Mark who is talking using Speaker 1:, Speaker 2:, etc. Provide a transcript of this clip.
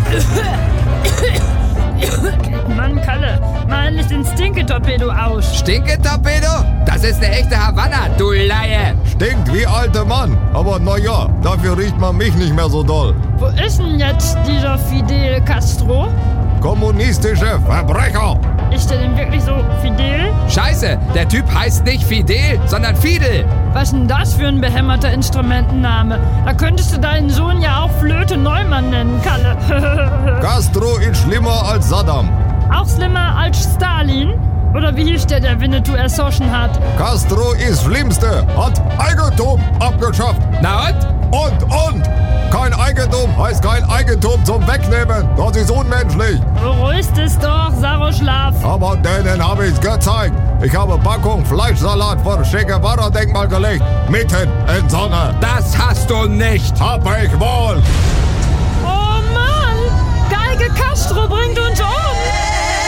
Speaker 1: Mann, Kalle, mal endlich den Stinketorpedo aus.
Speaker 2: Stinketorpedo? Das ist eine echte Havanna, du Laie.
Speaker 3: Stinkt wie alter Mann, aber naja, dafür riecht man mich nicht mehr so doll.
Speaker 1: Wo ist denn jetzt dieser Fidel Castro?
Speaker 3: Kommunistische Verbrecher!
Speaker 1: Ist der denn wirklich so Fidel?
Speaker 2: Scheiße, der Typ heißt nicht Fidel, sondern Fidel.
Speaker 1: Was ist denn das für ein behämmerter Instrumentenname? Da könntest du deinen Sohn ja auch Flöte Neumann nennen, Kalle.
Speaker 3: Castro ist schlimmer als Saddam.
Speaker 1: Auch schlimmer als Stalin? Oder wie hieß der Winnetou ersoschen hat?
Speaker 3: Castro ist Schlimmste, hat Eigentum abgeschafft.
Speaker 2: Na und?
Speaker 3: Und! Kein Eigentum heißt kein Eigentum zum Wegnehmen. Das ist unmenschlich.
Speaker 1: Beruhigst es doch, Saroschlaf.
Speaker 3: Aber denen habe ich's gezeigt. Ich habe Packung Fleischsalat vor Che Guevara-Denkmal gelegt. Mitten in Sonne.
Speaker 2: Das hast du nicht.
Speaker 3: Hab ich wohl.